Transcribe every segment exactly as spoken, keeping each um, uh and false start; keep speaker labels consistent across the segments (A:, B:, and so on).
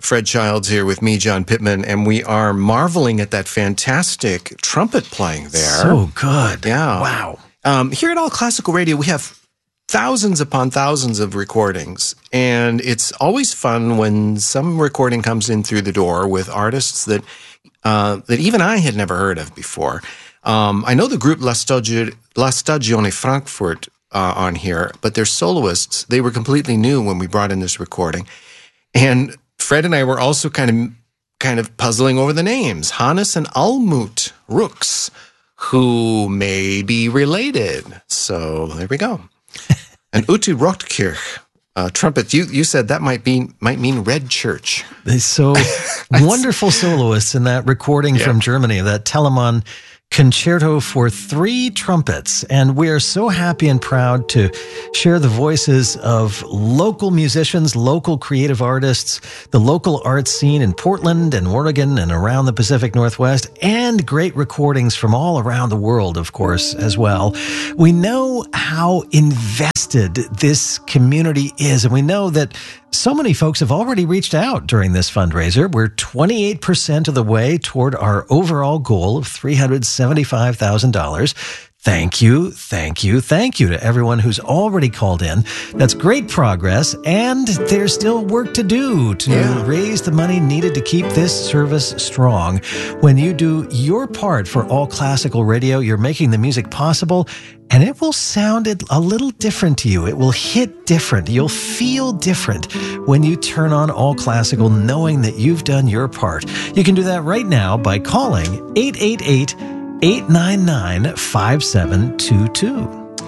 A: Fred Childs here with me, John Pittman, and we are marveling at that fantastic trumpet playing there.
B: So good.
A: Yeah.
B: Wow.
A: Um, here at All Classical Radio, we have thousands upon thousands of recordings, and it's always fun when some recording comes in through the door with artists that uh, that even I had never heard of before. Um, I know the group La, Stagi- La Stagione Frankfurt uh, on here, but they're soloists. They were completely new when we brought in this recording. And Fred and I were also kind of kind of puzzling over the names. Hannes and Almut Rooks, who may be related. So there we go. And Ute Rotkirch, uh, trumpet. You you said that might be might mean Red Church.
B: They're so wonderful soloists in that recording
A: yeah.
B: from Germany, that Telemann Concerto for Three Trumpets. And we are so happy and proud to share the voices of local musicians, local creative artists, the local art scene in Portland and Oregon and around the Pacific Northwest, and great recordings from all around the world, of course, as well. We know how invested this community is, and we know that so many folks have already reached out during this fundraiser. We're twenty-eight percent of the way toward our overall goal of three hundred seventy-five thousand dollars. Thank you, thank you, thank you to everyone who's already called in. That's great progress, and there's still work to do to
A: yeah.
B: raise the money needed to keep this service strong. When you do your part for All Classical Radio, you're making the music possible, and it will sound a little different to you. It will hit different. You'll feel different when you turn on All Classical, knowing that you've done your part. You can do that right now by calling eight eight eight, eight nine nine, five seven two two.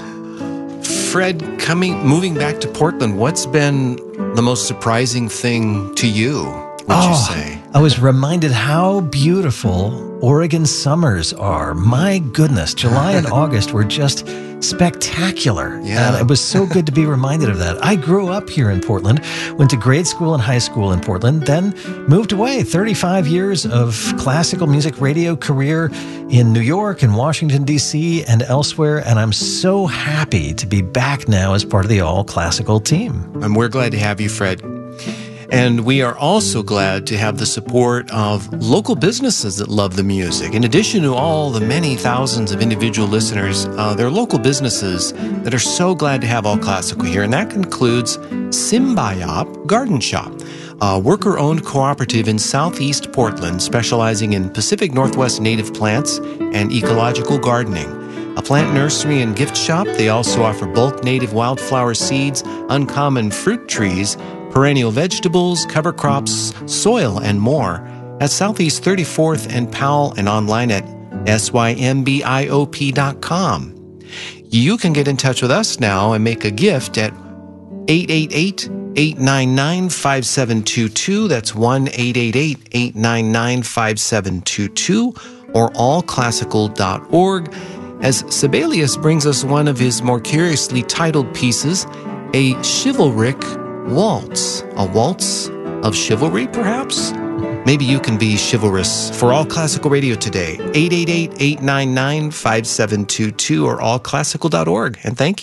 A: Fred, coming moving back to Portland, what's been the most surprising thing to you, would
B: oh,
A: you say?
B: I was reminded how beautiful Oregon summers are. My goodness, July and August were just spectacular.
A: Yeah.
B: And it was so good to be reminded of that. I grew up here in Portland, went to grade school and high school in Portland, then moved away. thirty-five years of classical music radio career in New York and Washington, D C and elsewhere. And I'm so happy to be back now as part of the All Classical team.
A: And we're glad to have you, Fred. And we are also glad to have the support of local businesses that love the music. In addition to all the many thousands of individual listeners, uh, there are local businesses that are so glad to have All Classical here. And that includes Simbayop Garden Shop, a worker-owned cooperative in southeast Portland specializing in Pacific Northwest native plants and ecological gardening. A plant nursery and gift shop, they also offer bulk native wildflower seeds, uncommon fruit trees, perennial vegetables, cover crops, soil, and more at Southeast thirty-fourth and Powell and online at S Y M B I O P dot com. You can get in touch with us now and make a gift at eight eight eight, eight nine nine, five seven two two. That's one eight eight eight, eight nine nine, five seven two two or all classical dot org. As Sibelius brings us one of his more curiously titled pieces, a chivalric waltz. A waltz of chivalry, perhaps? Maybe you can be chivalrous. For All Classical Radio today, eight eight eight, eight nine nine, five seven two two or all classical dot org. And thank you.